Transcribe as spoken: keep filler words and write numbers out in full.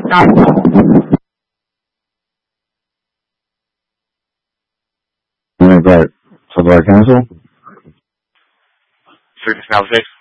Right. So do I cancel? Service now six.